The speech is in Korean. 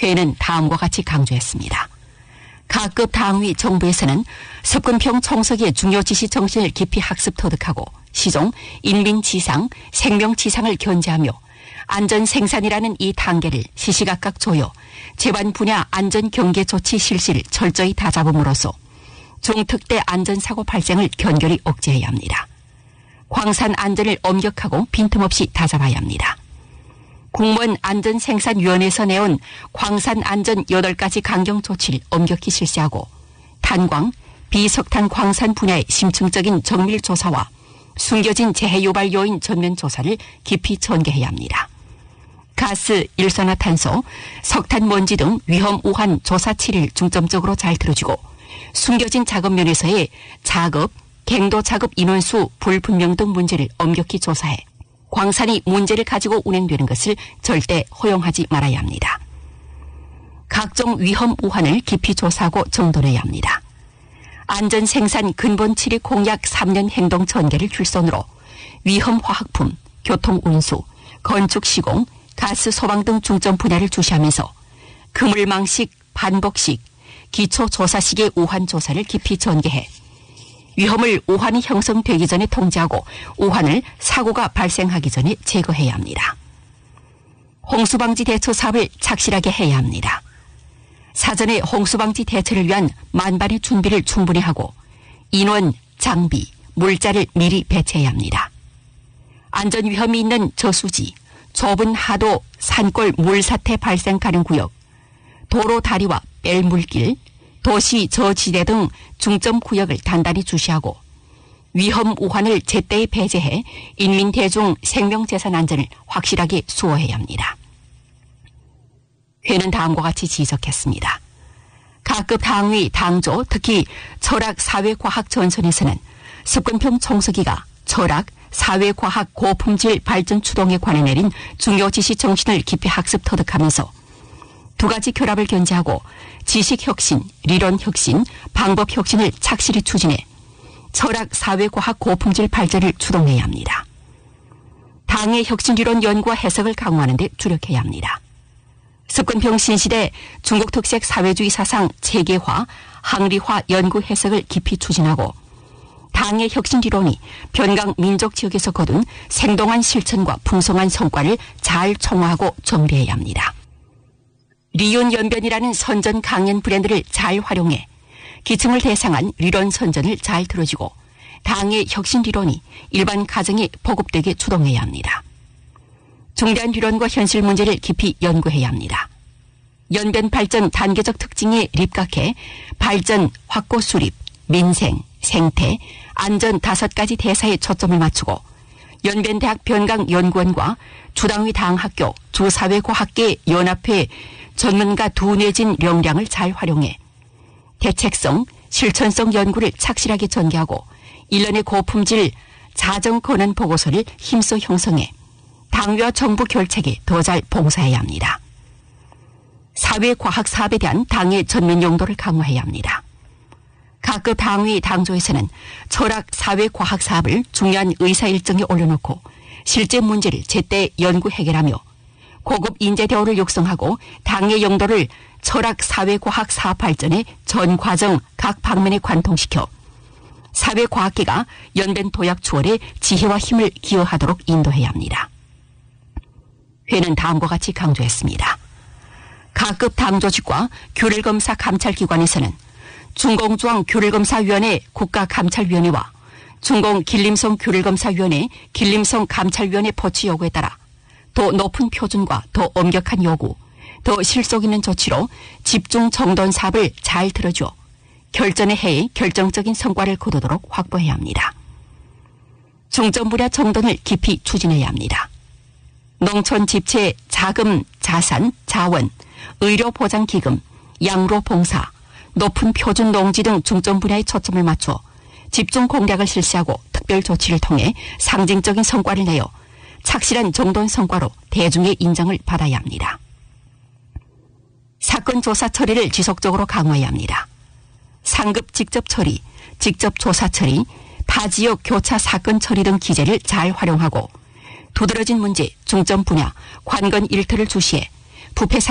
회는 다음과 같이 강조했습니다. 각급 당위 정부에서는 석근평 총서기의 중요 지시 정신을 깊이 학습 터득하고 시종, 인민지상, 생명지상을 견제하며 안전생산이라는 이 단계를 시시각각 조여 제반 분야 안전경계 조치 실시를 철저히 다잡음으로써 중특대 안전사고 발생을 견결히 억제해야 합니다. 광산 안전을 엄격하고 빈틈없이 다잡아야 합니다. 공무원 안전생산위원회에서 내온 광산안전 8가지 강경 조치를 엄격히 실시하고 탄광, 비석탄 광산 분야의 심층적인 정밀 조사와 숨겨진 재해 유발 요인 전면 조사를 깊이 전개해야 합니다. 가스, 일산화탄소, 석탄 먼지 등 위험 우한 조사 처리를 중점적으로 잘 들어주고 숨겨진 작업 면에서의 작업, 갱도 작업 인원수 불분명 등 문제를 엄격히 조사해 광산이 문제를 가지고 운행되는 것을 절대 허용하지 말아야 합니다. 각종 위험 우한을 깊이 조사하고 정돈해야 합니다. 안전생산 근본 7위 공약 3년 행동 전개를 킬선으로 위험 화학품, 교통운수, 건축시공, 가스 소방 등 중점 분야를 주시하면서 그물망식, 반복식, 기초조사식의 우한 조사를 깊이 전개해 위험을 우한이 형성되기 전에 통제하고 우한을 사고가 발생하기 전에 제거해야 합니다. 홍수방지 대처 사업을 착실하게 해야 합니다. 사전에 홍수방지 대처를 위한 만반의 준비를 충분히 하고 인원, 장비, 물자를 미리 배치해야 합니다. 안전위험이 있는 저수지, 좁은 하도, 산골 물사태 발생 가능 구역, 도로 다리와 뺄물길, 도시 저지대 등 중점 구역을 단단히 주시하고 위험 우한을 제때에 배제해 인민대중 생명재산 안전을 확실하게 수호해야 합니다. 회는 다음과 같이 지적했습니다. 각급 당위, 당조, 특히 철학 사회과학 전선에서는 석근평 총서기가 철학, 사회과학 고품질 발전 추동에 관해 내린 중요 지시 정신을 깊이 학습 터득하면서 두 가지 결합을 견제하고 지식혁신, 리론혁신, 방법혁신을 착실히 추진해 철학, 사회과학 고품질 발전을 추동해야 합니다. 당의 혁신리론 연구와 해석을 강화하는 데 주력해야 합니다. 석근평 신시대 중국특색 사회주의 사상 체계화, 항리화 연구 해석을 깊이 추진하고 당의 혁신리론이 변강 민족 지역에서 거둔 생동한 실천과 풍성한 성과를 잘 총화하고 정비해야 합니다. 리윤연변이라는 선전 강연 브랜드를 잘 활용해 기층을 대상한 리론 선전을 잘 들어주고 당의 혁신 리론이 일반 가정에 보급되게 추동해야 합니다. 중대한 리론과 현실 문제를 깊이 연구해야 합니다. 연변 발전 단계적 특징에 입각해 발전, 확고 수립, 민생, 생태, 안전 5가지 대사에 초점을 맞추고 연변대학 변강연구원과 주당위 당학교, 주사회과학계 연합회 전문가 두 내진 역량을 잘 활용해 대책성, 실천성 연구를 착실하게 전개하고 1년의 고품질 자정 권한 보고서를 힘써 형성해 당위와 정부 결책에 더 잘 봉사해야 합니다. 사회과학 사업에 대한 당의 전면 용도를 강화해야 합니다. 각급 당위 당조에서는 철학 사회과학 사업을 중요한 의사 일정에 올려놓고 실제 문제를 제때 연구 해결하며 고급 인재 대우를 육성하고 당의 용도를 철학 사회과학 사업 발전의 전 과정 각 방면에 관통시켜 사회과학계가 연변 도약 추월에 지혜와 힘을 기여하도록 인도해야 합니다. 회는 다음과 같이 강조했습니다. 각급 당조직과 규율검사 감찰기관에서는 중공중앙규율검사위원회 국가감찰위원회와 중공길림성 규율검사위원회 길림성 감찰위원회 포치 요구에 따라 더 높은 표준과 더 엄격한 요구, 더 실속 있는 조치로 집중 정돈 사업을 잘 들어주어 결전의 해에 결정적인 성과를 거두도록 확보해야 합니다. 중점 분야 정돈을 깊이 추진해야 합니다. 농촌 집체, 자금, 자산, 자원, 의료보장기금, 양로봉사, 높은 표준 농지 등 중점 분야에 초점을 맞춰 집중 공략을 실시하고 특별 조치를 통해 상징적인 성과를 내어 착실한 정돈 성과로 대중의 인정을 받아야 합니다. 사건 조사 처리를 지속적으로 강화해야 합니다. 상급 직접 처리, 직접 조사 처리, 타지역 교차 사건 처리 등 기제를 잘 활용하고 두드러진 문제, 중점 분야, 관건 일터를 주시해 부패